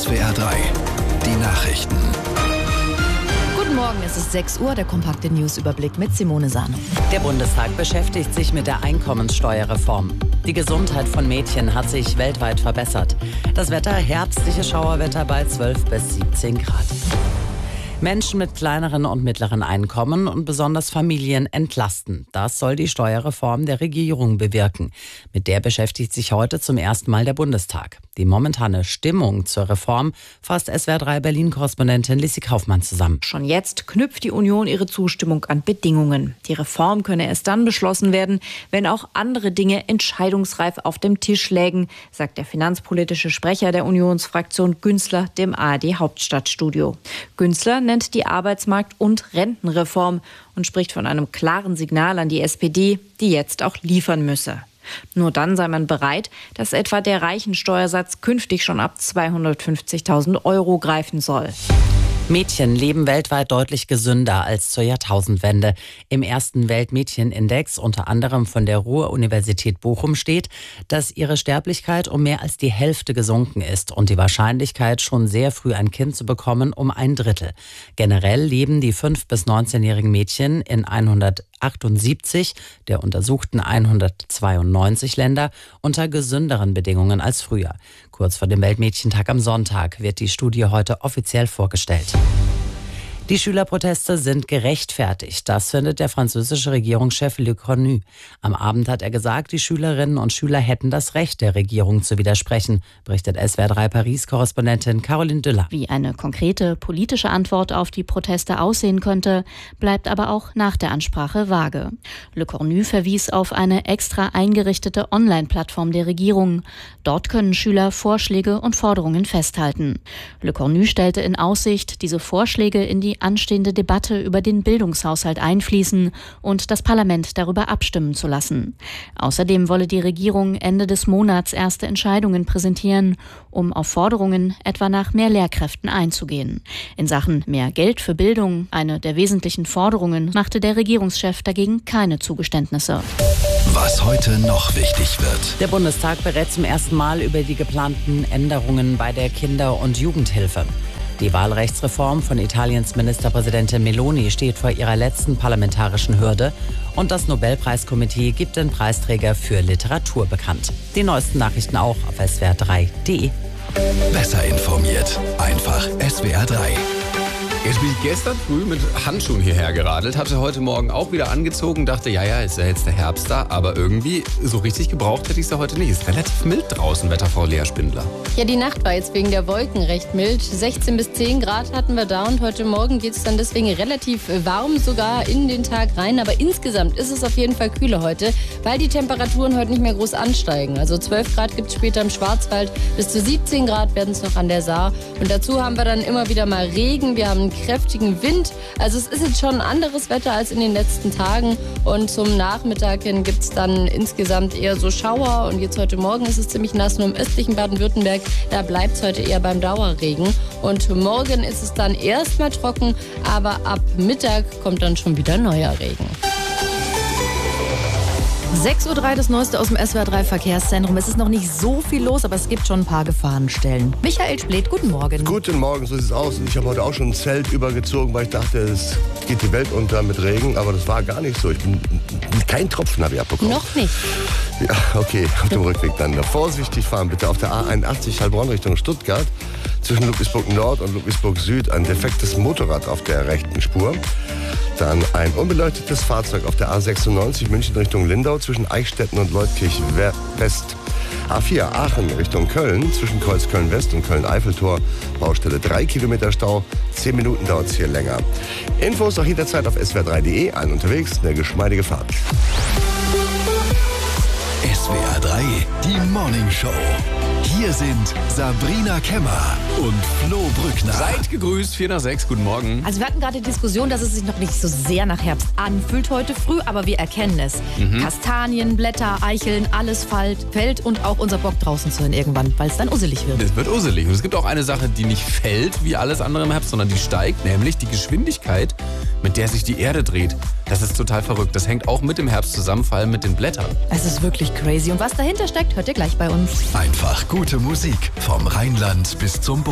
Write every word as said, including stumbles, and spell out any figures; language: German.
S W R drei, die Nachrichten. Guten Morgen, es ist sechs Uhr, der kompakte Newsüberblick mit Simone Sano. Der Bundestag beschäftigt sich mit der Einkommenssteuerreform. Die Gesundheit von Mädchen hat sich weltweit verbessert. Das Wetter, herbstliche Schauerwetter bei zwölf bis siebzehn Grad. Menschen mit kleineren und mittleren Einkommen und besonders Familien entlasten. Das soll die Steuerreform der Regierung bewirken. Mit der beschäftigt sich heute zum ersten Mal der Bundestag. Die momentane Stimmung zur Reform fasst S W R drei Berlin-Korrespondentin Lissi Kaufmann zusammen. Schon jetzt knüpft die Union ihre Zustimmung an Bedingungen. Die Reform könne erst dann beschlossen werden, wenn auch andere Dinge entscheidungsreif auf dem Tisch lägen, sagt der finanzpolitische Sprecher der Unionsfraktion Günzler dem A R D-Hauptstadtstudio. Günzler nennt die Arbeitsmarkt- und Rentenreform und spricht von einem klaren Signal an die S P D, die jetzt auch liefern müsse. Nur dann sei man bereit, dass etwa der Reichensteuersatz künftig schon ab zweihundertfünfzigtausend Euro greifen soll. Mädchen leben weltweit deutlich gesünder als zur Jahrtausendwende. Im ersten Weltmädchenindex, unter anderem von der Ruhr-Universität Bochum, steht, dass ihre Sterblichkeit um mehr als die Hälfte gesunken ist und die Wahrscheinlichkeit, schon sehr früh ein Kind zu bekommen, um ein Drittel. Generell leben die fünf- bis neunzehnjährigen Mädchen in hundertachtundsiebzig der untersuchten hundertzweiundneunzig Länder unter gesünderen Bedingungen als früher. Kurz vor dem Weltmädchentag am Sonntag wird die Studie heute offiziell vorgestellt. Die Schülerproteste sind gerechtfertigt. Das findet der französische Regierungschef Le Cornu. Am Abend hat er gesagt, die Schülerinnen und Schüler hätten das Recht, der Regierung zu widersprechen, berichtet S W R drei Paris-Korrespondentin Caroline Düller. Wie eine konkrete politische Antwort auf die Proteste aussehen könnte, bleibt aber auch nach der Ansprache vage. Le Cornu verwies auf eine extra eingerichtete Online-Plattform der Regierung. Dort können Schüler Vorschläge und Forderungen festhalten. Le Cornu stellte in Aussicht, diese Vorschläge in die anstehende Debatte über den Bildungshaushalt einfließen und das Parlament darüber abstimmen zu lassen. Außerdem wolle die Regierung Ende des Monats erste Entscheidungen präsentieren, um auf Forderungen etwa nach mehr Lehrkräften einzugehen. In Sachen mehr Geld für Bildung, eine der wesentlichen Forderungen, machte der Regierungschef dagegen keine Zugeständnisse. Was heute noch wichtig wird. Der Bundestag berät zum ersten Mal über die geplanten Änderungen bei der Kinder- und Jugendhilfe. Die Wahlrechtsreform von Italiens Ministerpräsidentin Meloni steht vor ihrer letzten parlamentarischen Hürde und das Nobelpreiskomitee gibt den Preisträger für Literatur bekannt. Die neuesten Nachrichten auch auf S W R drei punkt de. Besser informiert, einfach S W R drei. Jetzt bin ich gestern früh mit Handschuhen hierher geradelt, hatte heute Morgen auch wieder angezogen, dachte, ja, ja, ist ja jetzt der Herbst da, aber irgendwie so richtig gebraucht hätte ich sie heute nicht. Ist relativ mild draußen, Wetterfrau Lea Spindler. Ja, die Nacht war jetzt wegen der Wolken recht mild. sechzehn bis zehn Grad hatten wir da und heute Morgen geht es dann deswegen relativ warm sogar in den Tag rein. Aber insgesamt ist es auf jeden Fall kühler heute, weil die Temperaturen heute nicht mehr groß ansteigen. Also zwölf Grad gibt es später im Schwarzwald, bis zu siebzehn Grad werden es noch an der Saar. Und dazu haben wir dann immer wieder mal Regen, wir haben einen kräftigen Wind. Also es ist jetzt schon ein anderes Wetter als in den letzten Tagen. Und zum Nachmittag hin gibt es dann insgesamt eher so Schauer. Und jetzt heute Morgen ist es ziemlich nass, nur im östlichen Baden-Württemberg. Da bleibt es heute eher beim Dauerregen. Und morgen ist es dann erstmal trocken, aber ab Mittag kommt dann schon wieder neuer Regen. sechs Uhr drei, das Neueste aus dem S W R drei Verkehrszentrum. Es ist noch nicht so viel los, aber es gibt schon ein paar Gefahrenstellen. Michael Splet, guten Morgen. Guten Morgen, so sieht es aus. Ich habe heute auch schon ein Zelt übergezogen, weil ich dachte, es geht die Welt unter mit Regen. Aber das war gar nicht so. Ich bin, kein Tropfen habe ich abbekommen. Noch nicht. Ja, okay, auf dem Rückweg dann. Vorsichtig fahren bitte auf der A einundachtzig Heilbronn Richtung Stuttgart. Zwischen Ludwigsburg Nord und Ludwigsburg Süd ein defektes Motorrad auf der rechten Spur. Dann ein unbeleuchtetes Fahrzeug auf der A sechsundneunzig München Richtung Lindau zwischen Eichstätten und Leutkirch West. A vier Aachen Richtung Köln zwischen Kreuzköln West und Köln-Eiffeltor. Baustelle drei Kilometer Stau. zehn Minuten dauert es hier länger. Infos auch jederzeit auf S W R drei punkt de. Ein unterwegs, eine geschmeidige Fahrt. S W R drei, die Morning Show. Hier sind Sabrina Kemmer und Flo Brückner. Seid gegrüßt, vier nach sechs, guten Morgen. Also wir hatten gerade die Diskussion, dass es sich noch nicht so sehr nach Herbst anfühlt heute früh, aber wir erkennen es. Mhm. Kastanien, Blätter, Eicheln, alles fällt, fällt und auch unser Bock draußen zu hören irgendwann, weil es dann usselig wird. Es wird usselig. Und es gibt auch eine Sache, die nicht fällt wie alles andere im Herbst, sondern die steigt, nämlich die Geschwindigkeit, mit der sich die Erde dreht. Das ist total verrückt. Das hängt auch mit dem Herbst zusammen, vor allem mit den Blättern. Es ist wirklich crazy. Und was dahinter steckt, hört ihr gleich bei uns. Einfach gute Musik vom Rheinland bis zum Boden.